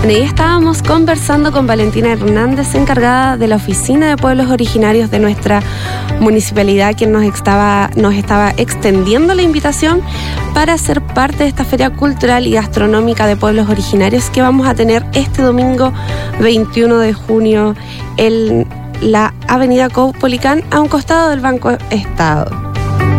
Bueno, y estábamos conversando con Valentina Hernández, encargada de la Oficina de Pueblos Originarios de nuestra municipalidad, quien nos estaba extendiendo la invitación para ser parte de esta Feria Cultural y Gastronómica de Pueblos Originarios que vamos a tener este domingo 21 de junio en la avenida Caupolicán, a un costado del Banco Estado.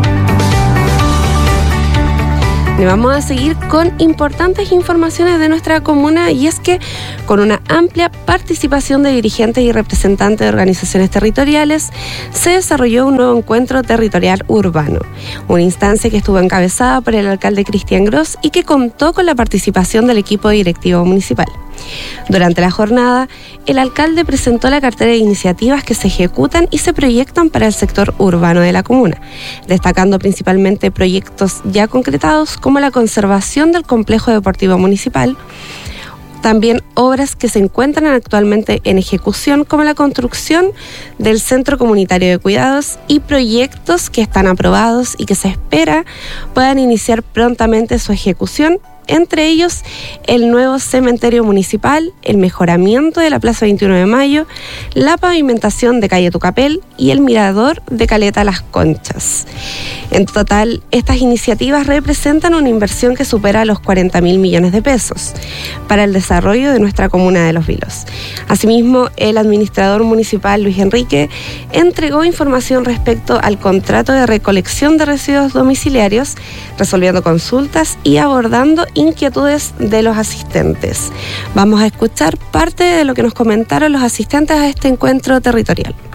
Y vamos a seguir con importantes informaciones de nuestra comuna, y es que con una amplia participación de dirigentes y representantes de organizaciones territoriales se desarrolló un nuevo encuentro territorial urbano, una instancia que estuvo encabezada por el alcalde Cristian Gross y que contó con la participación del equipo directivo municipal. Durante la jornada, el alcalde presentó la cartera de iniciativas que se ejecutan y se proyectan para el sector urbano de la comuna, destacando principalmente proyectos ya concretados como la conservación del complejo deportivo municipal, también obras que se encuentran actualmente en ejecución como la construcción del Centro Comunitario de Cuidados y proyectos que están aprobados y que se espera puedan iniciar prontamente su ejecución, entre ellos el nuevo cementerio municipal, el mejoramiento de la Plaza 21 de Mayo, la pavimentación de calle Tucapel y el mirador de Caleta Las Conchas. En total, estas iniciativas representan una inversión que supera los 40.000 millones de pesos para el desarrollo de nuestra comuna de Los Vilos. Asimismo, el administrador municipal Luis Enrique entregó información respecto al contrato de recolección de residuos domiciliarios, resolviendo consultas y abordando inquietudes de los asistentes. Vamos a escuchar parte de lo que nos comentaron los asistentes a este encuentro territorial.